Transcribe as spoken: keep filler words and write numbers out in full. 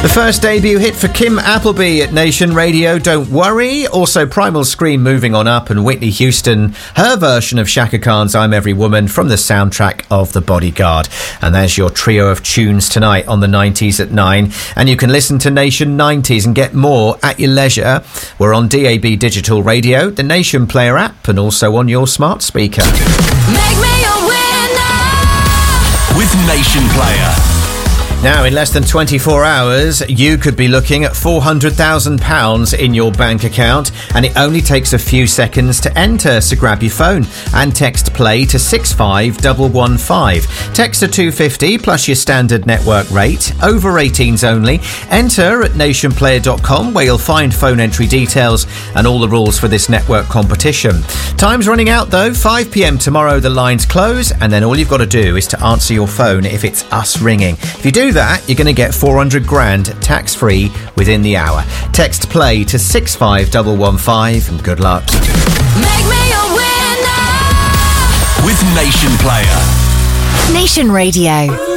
The first debut hit for Kim Appleby at Nation Radio, Don't Worry. Also Primal Scream, Moving On Up, and Whitney Houston, her version of Shaka Khan's I'm Every Woman from the soundtrack of The Bodyguard. And there's your trio of tunes tonight on the nineties at nine. And you can listen to Nation nineties and get more at your leisure. We're on D A B Digital Radio, the Nation Player app, and also on your smart speaker. Make me a winner with Nation Player. Now, in less than twenty-four hours, you could be looking at four hundred thousand pounds in your bank account, and it only takes a few seconds to enter, so grab your phone and text play to six five one one five. Text to two fifty plus your standard network rate, over eighteens only. Enter at nation player dot com, where you'll find phone entry details and all the rules for this network competition. Time's running out though, five p.m. tomorrow the lines close, and then all you've got to do is to answer your phone if it's us ringing. If you do that, you're going to get four hundred grand tax-free within the hour. Text play to six five one one five and good luck. Make me a winner with Nation Player. Nation Radio.